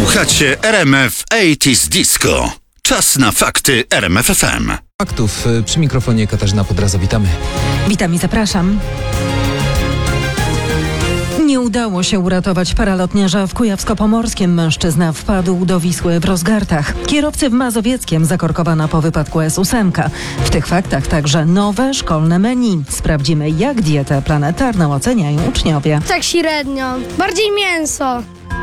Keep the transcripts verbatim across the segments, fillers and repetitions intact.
Słuchacie R M F osiemdziesiąt Disco. Czas na fakty R M F F M. Faktów przy mikrofonie Katarzyna Podraza. Witamy. Witam i zapraszam. Nie udało się uratować paralotniarza w Kujawsko-Pomorskiem. Mężczyzna wpadł do Wisły w Rozgartach. Kierowcy w Mazowieckiem zakorkowana po wypadku S osiem. W tych faktach także nowe szkolne menu. Sprawdzimy, jak dietę planetarną oceniają uczniowie. Tak średnio. Bardziej mięso.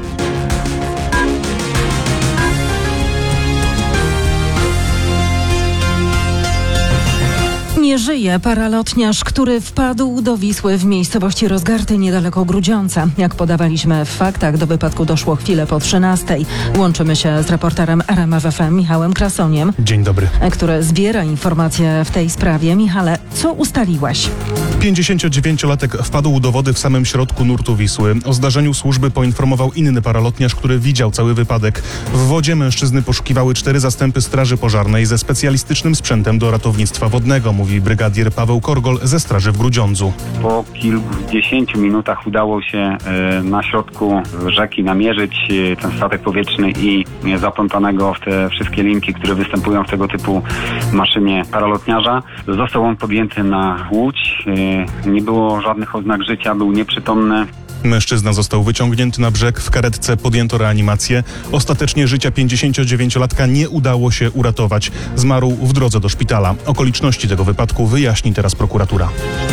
Nie żyje paralotniarz, który wpadł do Wisły w miejscowości Rozgarty niedaleko Grudziądza. Jak podawaliśmy w faktach, do wypadku doszło chwilę po trzynastej. Łączymy się z reporterem R M F F M Michałem Krasoniem. Dzień dobry. Który zbiera informacje w tej sprawie. Michale, co ustaliłeś? pięćdziesięciodziewięciolatek wpadł do wody w samym środku nurtu Wisły. O zdarzeniu służby poinformował inny paralotniarz, który widział cały wypadek. W wodzie mężczyzny poszukiwały cztery zastępy straży pożarnej ze specjalistycznym sprzętem do ratownictwa wodnego, mówi brygadier Paweł Korgol ze straży w Grudziądzu. Po kilkudziesięciu minutach udało się e, na środku rzeki namierzyć e, ten statek powietrzny i e, zaplątanego w te wszystkie linki, które występują w tego typu maszynie paralotniarza. Został on podjęty na łódź. E, nie było żadnych oznak życia, był nieprzytomny. Mężczyzna został wyciągnięty na brzeg, w karetce podjęto reanimację. Ostatecznie życia pięćdziesięciodziewięciolatka nie udało się uratować. Zmarł w drodze do szpitala. Okoliczności tego wypadku wyjaśni teraz prokuratura.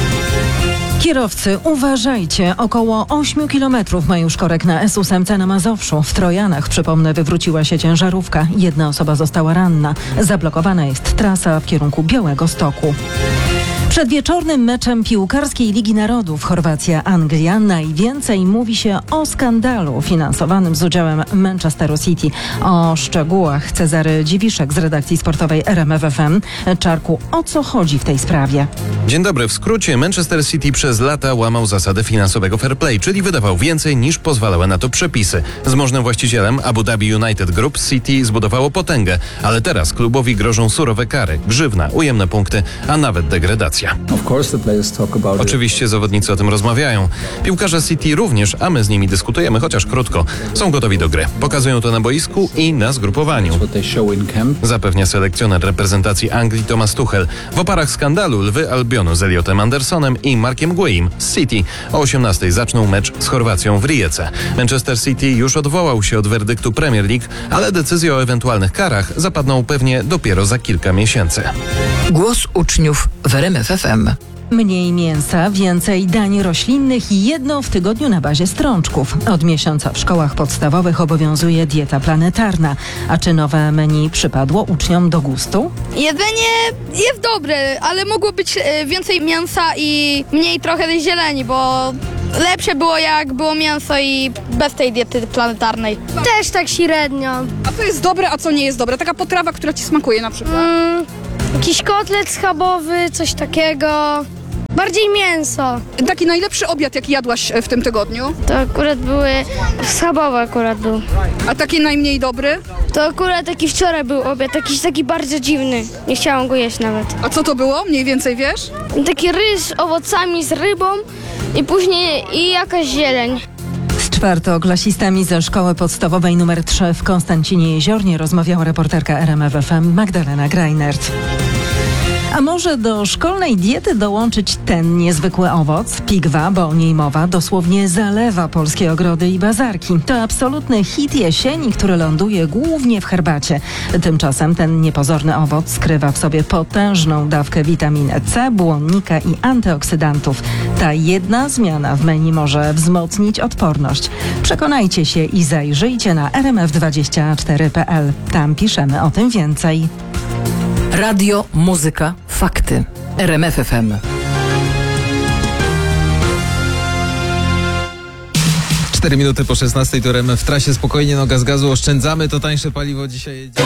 Kierowcy, uważajcie, około ośmiu kilometrów ma już korek na S osiem na Mazowszu. W Trojanach, przypomnę, wywróciła się ciężarówka. Jedna osoba została ranna. Zablokowana jest trasa w kierunku Białegostoku. Przed wieczornym meczem piłkarskiej Ligi Narodów Chorwacja-Anglia najwięcej mówi się o skandalu finansowanym z udziałem Manchesteru City. O szczegółach Cezary Dziwiszek z redakcji sportowej R M F F M. Czarku, o co chodzi w tej sprawie? Dzień dobry. W skrócie, Manchester City przez lata łamał zasady finansowego fair play, czyli wydawał więcej niż pozwalały na to przepisy. Z możnym właścicielem Abu Dhabi United Group City zbudowało potęgę, ale teraz klubowi grożą surowe kary, grzywna, ujemne punkty, a nawet degradacja. Oczywiście zawodnicy o tym rozmawiają. Piłkarze City również, a my z nimi dyskutujemy, chociaż krótko. Są gotowi do gry. Pokazują to na boisku i na zgrupowaniu. Zapewnia selekcjoner reprezentacji Anglii Thomas Tuchel. W oparach skandalu Lwy Albionu z Elliotem Andersonem i Markiem Gueim z City. O osiemnastej zaczną mecz z Chorwacją w Rijece. Manchester City już odwołał się od werdyktu Premier League, ale decyzje o ewentualnych karach zapadną pewnie dopiero za kilka miesięcy. Głos uczniów w R M F F M. Mniej mięsa, więcej dań roślinnych i jedno w tygodniu na bazie strączków. Od miesiąca w szkołach podstawowych obowiązuje dieta planetarna. A czy nowe menu przypadło uczniom do gustu? Jedzenie jest dobre, ale mogło być e, więcej mięsa i mniej trochę zieleni, bo lepsze było jak było mięso i bez tej diety planetarnej. Też tak średnio. A co jest dobre, a co nie jest dobre? Taka potrawa, która ci smakuje na przykład? Mm, jakiś kotlet schabowy, coś takiego. Bardziej mięso. Taki najlepszy obiad, jaki jadłaś w tym tygodniu? To akurat były schabowe akurat był. A taki najmniej dobry? To akurat taki wczoraj był obiad, jakiś taki bardzo dziwny. Nie chciałam go jeść nawet. A co to było? Mniej więcej wiesz? Taki ryż z owocami, z rybą i później i jakaś zieleń. Z czwartoklasistami ze szkoły podstawowej numer trzy w Konstancinie Jeziornie rozmawiała reporterka R M F F M Magdalena Greinert. A może do szkolnej diety dołączyć ten niezwykły owoc? Pigwa, bo o niej mowa, dosłownie zalewa polskie ogrody i bazarki. To absolutny hit jesieni, który ląduje głównie w herbacie. Tymczasem ten niepozorny owoc skrywa w sobie potężną dawkę witaminy C, błonnika i antyoksydantów. Ta jedna zmiana w menu może wzmocnić odporność. Przekonajcie się i zajrzyjcie na r m f dwadzieścia cztery kropka p l. Tam piszemy o tym więcej. Radio, muzyka, fakty. R M F F M. Cztery minuty po szesnastej to R M F w trasie. Spokojnie, noga z gazu, oszczędzamy, to tańsze paliwo dzisiaj jedzie.